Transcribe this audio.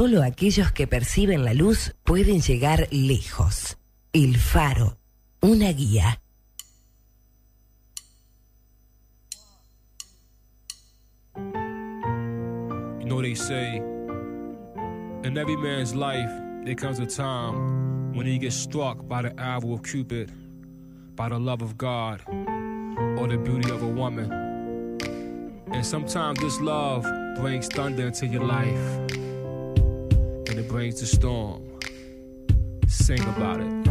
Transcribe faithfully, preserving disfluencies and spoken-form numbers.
Solo aquellos que perciben la luz pueden llegar lejos. El Faro, una guía. You know they say, in every man's life, there comes a time when he gets struck by the arrow of Cupid, by the love of God, or the beauty of a woman. And sometimes this love brings thunder into your life, and it brings the storm. Sing about it.